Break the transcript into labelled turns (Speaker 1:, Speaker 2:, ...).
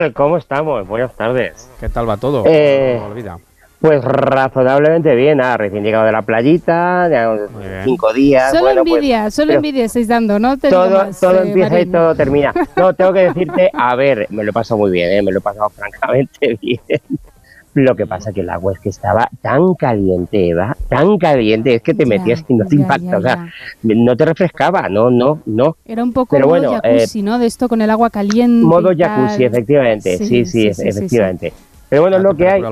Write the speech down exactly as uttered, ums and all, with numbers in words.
Speaker 1: ¿Cómo estamos? Buenas tardes.
Speaker 2: ¿Qué tal va todo?
Speaker 1: Eh,
Speaker 2: ¿Cómo va la vida?
Speaker 1: Pues razonablemente bien, nada, recién llegado de la playita, ya cinco días.
Speaker 3: Solo
Speaker 1: bueno,
Speaker 3: envidia,
Speaker 1: pues,
Speaker 3: solo envidia estáis dando, ¿no? Te
Speaker 1: todo,
Speaker 3: digo más,
Speaker 1: todo
Speaker 3: eh,
Speaker 1: empieza
Speaker 3: Marín.
Speaker 1: y todo termina. No, tengo que decirte, a ver, me lo he pasado muy bien, ¿eh? me lo he pasado francamente bien. Lo que pasa que el agua es que estaba tan caliente, Eva, tan caliente, es que te
Speaker 3: Ya,
Speaker 1: metías y no te
Speaker 3: ya,
Speaker 1: impacta,
Speaker 3: ya,
Speaker 1: o sea,
Speaker 3: ya.
Speaker 1: no te refrescaba, no, no, no.
Speaker 3: Era un poco
Speaker 1: Pero
Speaker 3: modo
Speaker 1: bueno,
Speaker 3: jacuzzi,
Speaker 1: eh,
Speaker 3: ¿no? De esto con el agua caliente.
Speaker 1: Modo
Speaker 3: y tal.
Speaker 1: jacuzzi, efectivamente, sí, sí,
Speaker 3: sí, sí, sí, sí.
Speaker 1: efectivamente. Pero bueno,
Speaker 2: La
Speaker 1: es lo que hay.
Speaker 2: temperatura